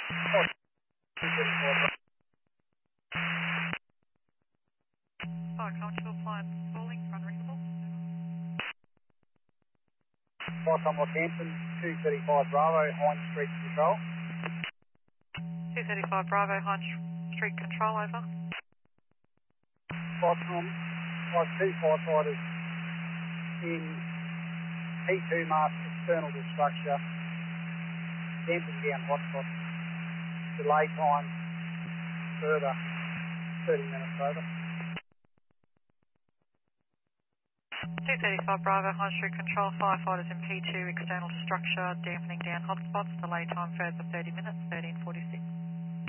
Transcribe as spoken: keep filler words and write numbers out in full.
Fire Control Appliance calling, unreachable. Flight Commodore Campton, two thirty-five Bravo, Hines Street Control. two thirty-five Bravo, Hines Street Control, over. Flight Com, Flight two firefighters in P two mast external to structure, damping down hotspot. Delay time further thirty minutes over. two thirty-five Bravo, Hines Street Control, firefighters in P two external to structure, dampening down hotspots, delay time further thirty minutes, thirteen forty-six.